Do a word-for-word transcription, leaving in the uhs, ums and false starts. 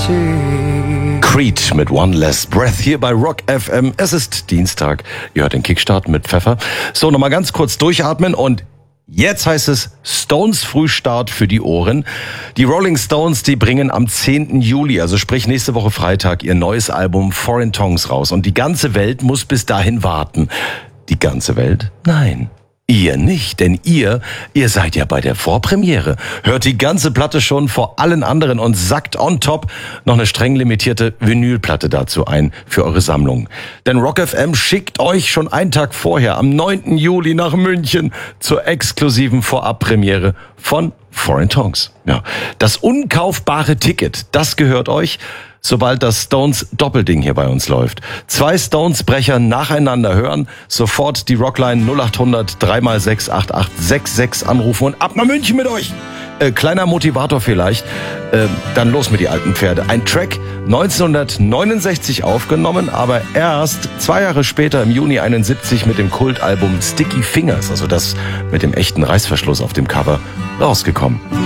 Creed mit One Less Breath hier bei Rock F M. Es ist Dienstag. Ihr hört den Kickstart mit Pfeffer. So, nochmal ganz kurz durchatmen und jetzt heißt es Stones Frühstart für die Ohren. Die Rolling Stones, die bringen am zehnten Juli, also sprich nächste Woche Freitag, ihr neues Album Foreign Tongues raus. Und die ganze Welt muss bis dahin warten. Die ganze Welt? Nein. Ihr nicht, denn ihr, ihr seid ja bei der Vorpremiere. Hört die ganze Platte schon vor allen anderen und sackt on top noch eine streng limitierte Vinylplatte dazu ein für eure Sammlung. Denn Rock F M schickt euch schon einen Tag vorher, am neunten Juli nach München zur exklusiven Vorabpremiere von Foreign Tongues. Ja, das unkaufbare Ticket, das gehört euch, sobald das Stones Doppelding hier bei uns läuft. Zwei Stones-Brecher nacheinander hören, sofort die Rockline null acht hundert drei mal sechs acht acht sechs sechs anrufen und ab nach München mit euch. Äh, kleiner Motivator vielleicht, äh, dann los mit die alten Pferde. Ein Track neunzehnhundertneunundsechzig aufgenommen, aber erst zwei Jahre später im Juni einundsiebzig mit dem Kultalbum Sticky Fingers, also das mit dem echten Reißverschluss auf dem Cover, rausgekommen.